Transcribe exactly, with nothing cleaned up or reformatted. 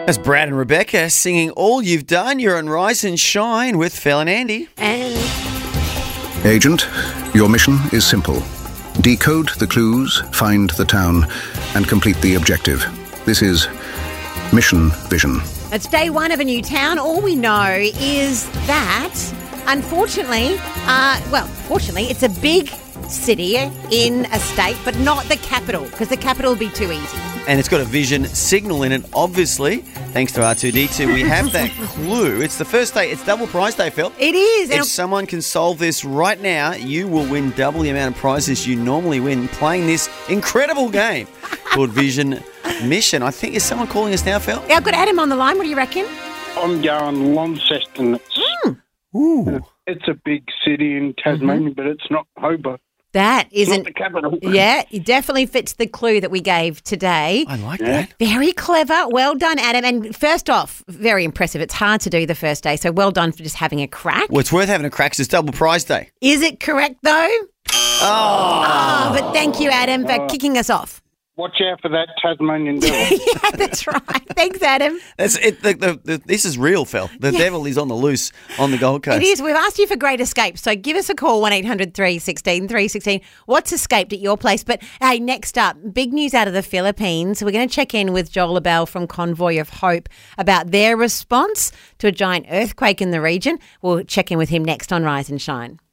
That's Brad and Rebecca singing All You've Done. You're on Rise and Shine with Phil and Andy. And Agent, your mission is simple. Decode the clues, find the town, and complete the objective. This is Mission Vision. it's day one of a new town. All we know is that, unfortunately, uh, well, fortunately, it's a big city in a state, but not the capital, because the capital would be too easy. And it's got a vision signal in it, obviously. Thanks to R two D two, we have that clue. It's the first day. It's double prize day, Phil. It is. If someone can solve this right now, you will win double the amount of prizes you normally win playing this incredible game called Vision Mission. I think, is someone calling us now, Phil? Yeah, I've got Adam on the line. What do you reckon? I'm going Launceston. Mm. Ooh. It's a big city in Tasmania, mm-hmm. but it's not Hobart. That It's isn't. not the capital. Yeah, it definitely fits the clue that we gave today. I like Yeah. that. Very clever. Well done, Adam. And first off, very impressive. It's hard to do the first day, so well done for just having a crack. Well, it's worth having a crack 'cause it's double prize day. Is it correct, though? Oh. Oh, but thank you, Adam, for Oh. kicking us off. Watch out for that Tasmanian devil. Yeah, that's right. Thanks, Adam. That's it. The, the, the, this is real, Phil. The Yeah. devil is on the loose on the Gold Coast. It is. We've asked you for Great Escape, so give us a call, one eight hundred three one six three one six. What's escaped at your place? But, hey, next up, big news out of the Philippines. We're going to check in with Joel Abel from Convoy of Hope about their response to a giant earthquake in the region. We'll check in with him next on Rise and Shine.